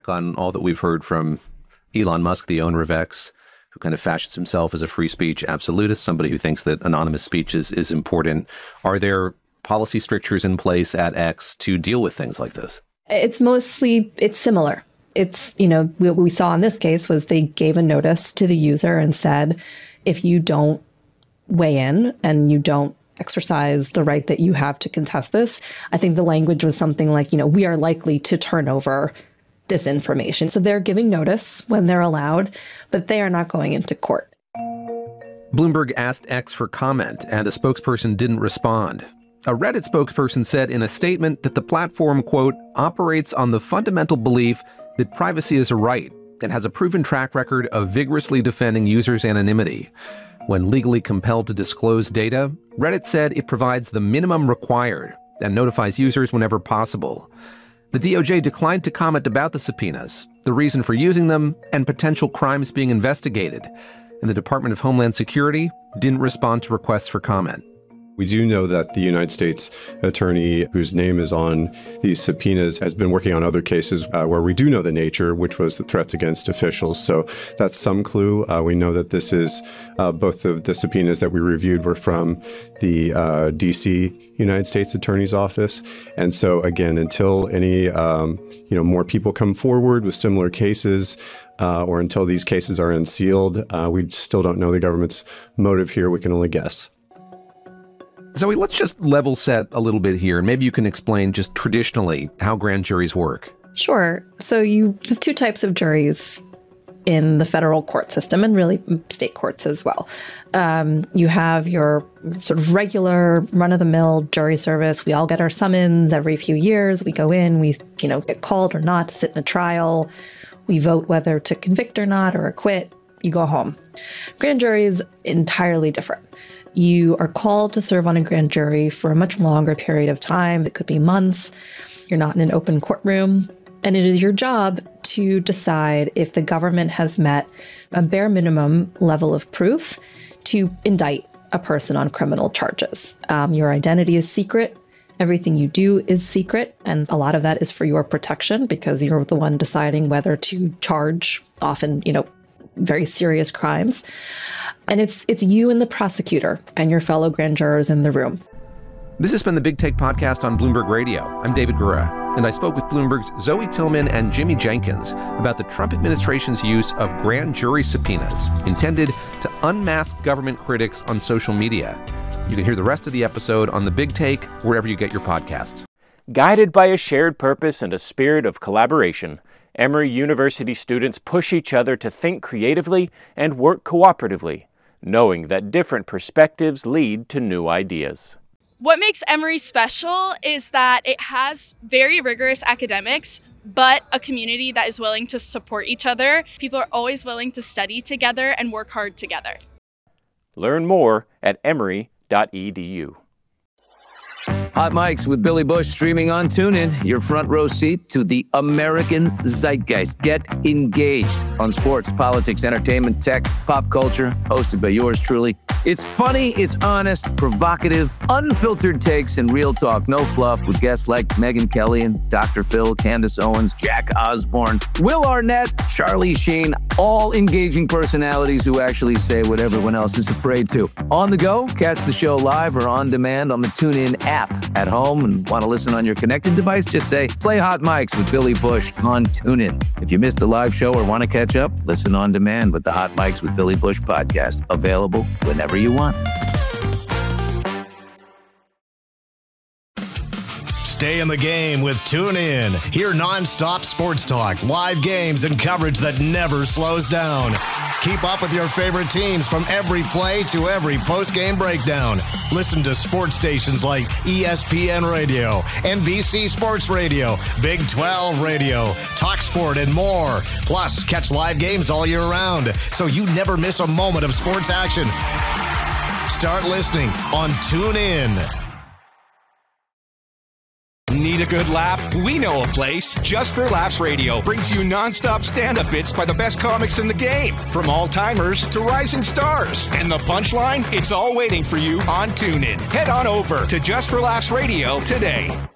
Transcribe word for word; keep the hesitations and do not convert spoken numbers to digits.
on all that we've heard from Elon Musk, the owner of X, who kind of fashions himself as a free speech absolutist, somebody who thinks that anonymous speech is, is important. Are there policy strictures in place at X to deal with things like this? It's mostly, it's similar. It's, you know, what we saw in this case was they gave a notice to the user and said, if you don't weigh in and you don't exercise the right that you have to contest this, I think the language was something like, you know, we are likely to turn over this information. So they're giving notice when they're allowed, but they are not going into court. Bloomberg asked X for comment, and a spokesperson didn't respond. A Reddit spokesperson said in a statement that the platform, quote, operates on the fundamental belief that privacy is a right and has a proven track record of vigorously defending users' anonymity. When legally compelled to disclose data, Reddit said it provides the minimum required and notifies users whenever possible. The D O J declined to comment about the subpoenas, the reason for using them, and potential crimes being investigated. And the Department of Homeland Security didn't respond to requests for comment. We do know that the United States attorney whose name is on these subpoenas has been working on other cases uh, where we do know the nature, which was the threats against officials. So that's some clue. Uh, we know that this is uh, both of the subpoenas that we reviewed were from the uh, D C United States Attorney's Office. And so, again, until any um, you know more people come forward with similar cases, uh, or until these cases are unsealed, uh, we still don't know the government's motive here. We can only guess. Zoe, let's just level set a little bit here, and maybe you can explain just traditionally how grand juries work. Sure. So you have two types of juries in the federal court system, and really state courts as well. Um, you have your sort of regular run-of-the-mill jury service. We all get our summons every few years. We go in, we you know get called or not to sit in a trial. We vote whether to convict or not or acquit. You go home. Grand jury is entirely different. You are called to serve on a grand jury for a much longer period of time. It could be months. You're not in an open courtroom. And it is your job to decide if the government has met a bare minimum level of proof to indict a person on criminal charges. Um, your identity is secret. Everything you do is secret. And a lot of that is for your protection because you're the one deciding whether to charge, often, you know, very serious crimes. And it's it's you and the prosecutor and your fellow grand jurors in the room. This has been the Big Take podcast on Bloomberg Radio. I'm David Gura, and I spoke with Bloomberg's Zoe Tillman and Jimmy Jenkins about the Trump administration's use of grand jury subpoenas intended to unmask government critics on social media. You can hear the rest of the episode on the Big Take wherever you get your podcasts. Guided by a shared purpose and a spirit of collaboration, Emory University students push each other to think creatively and work cooperatively, knowing that different perspectives lead to new ideas. What makes Emory special is that it has very rigorous academics, but a community that is willing to support each other. People are always willing to study together and work hard together. Learn more at emory dot e d u. Hot Mics with Billy Bush streaming on TuneIn, your front row seat to the American zeitgeist. Get engaged on sports, politics, entertainment, tech, pop culture, hosted by yours truly. It's funny, it's honest, provocative, unfiltered takes, and real talk. No fluff with guests like Megyn Kelly and Doctor Phil, Candace Owens, Jack Osborne, Will Arnett, Charlie Sheen, all engaging personalities who actually say what everyone else is afraid to. On the go, catch the show live or on demand on the TuneIn app. At home and want to listen on your connected device, just say, play Hot Mics with Billy Bush on TuneIn. If you missed the live show or want to catch up, listen on demand with the Hot Mics with Billy Bush podcast. Available whenever you want. Stay in the game with TuneIn. Hear nonstop sports talk, live games, and coverage that never slows down. Keep up with your favorite teams from every play to every post-game breakdown. Listen to sports stations like E S P N Radio, N B C Sports Radio, Big twelve Radio, TalkSport, and more. Plus, catch live games all year round, so you never miss a moment of sports action. Start listening on TuneIn. Need a good laugh? We know a place. Just for Laughs Radio brings you nonstop stand-up bits by the best comics in the game, from all-timers to rising stars. And the punchline? It's all waiting for you on TuneIn. Head on over to Just for Laughs Radio today.